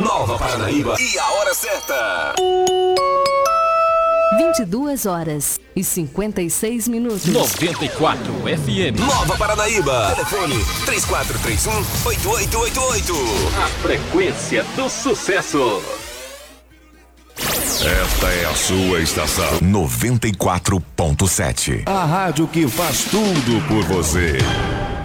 Nova Paranaíba e a hora certa. 22h56. 94 FM. Nova Paranaíba. Telefone 3431-8888. A frequência do sucesso. Esta é a sua estação 94.7. A rádio que faz tudo por você.